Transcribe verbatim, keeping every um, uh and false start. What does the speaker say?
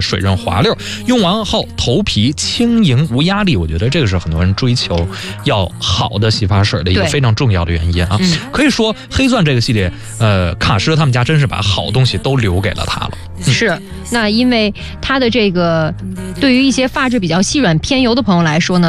水润滑溜，用完后头皮轻盈无压力。我觉得这个是很多人追求要好的洗发水的一个非常重要的原因啊。嗯、可以说黑钻这个系列，呃，卡诗他们家真是把好东西都留给了他了。 嗯、是，那因为它的这个对于一些发质比较细软偏油的朋友来说呢。